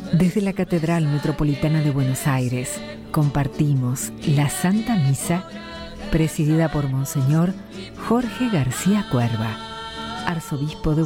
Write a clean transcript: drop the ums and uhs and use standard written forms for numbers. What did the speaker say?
Desde la Catedral Metropolitana de Buenos Aires compartimos la Santa Misa presidida por Monseñor Jorge García Cuerva, arzobispo de